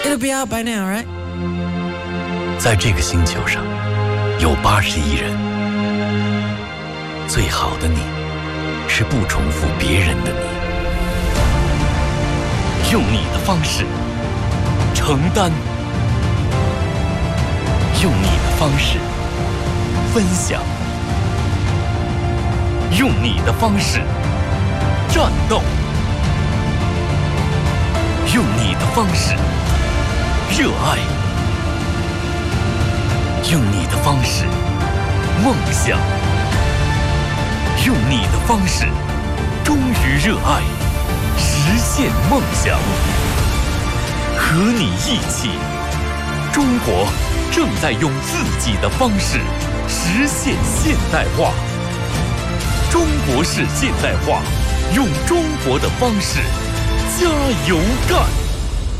It'll be out by now, right? 在这个星球上，有80亿人。最好的你，是不重复别人的你。用你的方式承担，用你的方式分享，用你的方式战斗，用你的方式热爱，用你的方式梦想，用你的方式忠于热爱，实现梦想。和你一起，中国正在用自己的方式实现现代化。中国式现代化，用中国的方式加油干！